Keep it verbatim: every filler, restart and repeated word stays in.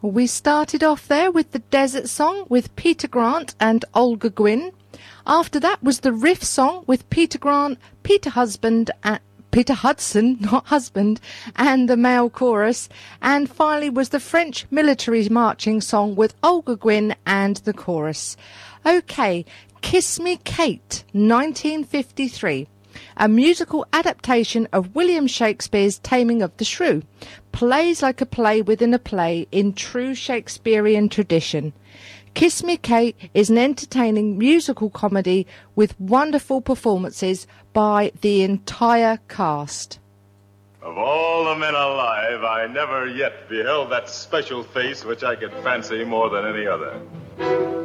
We started off there with the Desert Song with Peter Grant and Olga Gwynn. After that was the Riff Song with Peter Grant, Peter Husband, and Peter Hudson, not husband, and the male chorus. And finally was the French military marching song with Olga Gwynn and the chorus. Okay, Kiss Me Kate, nineteen fifty-three. A musical adaptation of William Shakespeare's Taming of the Shrew. Plays like a play within a play in true Shakespearean tradition. Kiss Me Kate is an entertaining musical comedy with wonderful performances by the entire cast. Of all the men alive, I never yet beheld that special face which I could fancy more than any other.